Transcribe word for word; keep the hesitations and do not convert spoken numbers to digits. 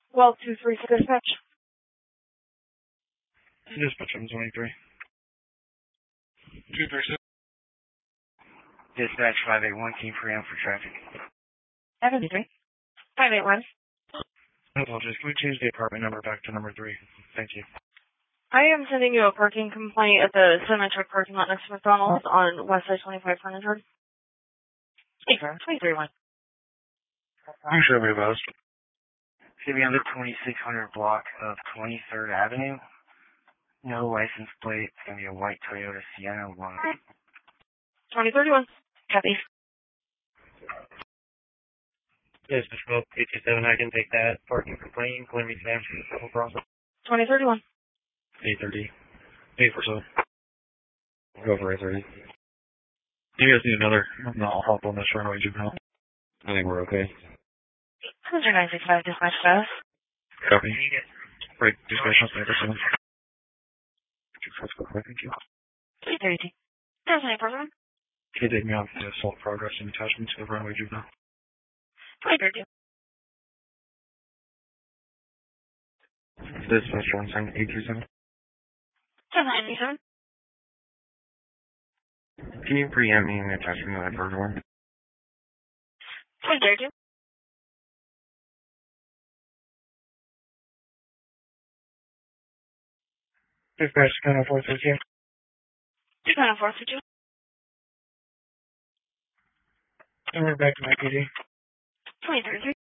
Well, two three for dispatch. Dispatch seven twenty-three. two three six. Dispatch five eight one, King Priam for traffic. seven three. five eight one. I apologize. Can we change the apartment number back to number three? Thank you. I am sending you a parking complaint at the semi-truck parking lot next to McDonald's on West Side twenty-five Furniture. Hey, sir. two three one. I'm sure we both. It's going to be on the twenty-six hundred block of twenty-third Avenue. No license plate. It's going to be a white Toyota Sienna one. twenty thirty-one. Copy. Yes, Mister eight two seven, I can take that parking complaint. Let me stand for the whole process. twenty thirty-one. eight thirty. eight for so. Go for eight thirty. Do you guys need another? No, I'll hop on this runway juvenile. I think we're okay. one nine six five dispatch status. Copy. Right, dispatch on sniper seven. Thank you. three thirty-two. There's any problem? Can you take me off the assault progress and attachment to the runway juvenile? three thirty-two. Dispatch one seven eight three seven. seven ninety-seven. Can you preempt me in attachment to that first one? three thirty-two. Dispatch kind of four three two. two nine four three two. And we're back to my P D. twenty thirty-three.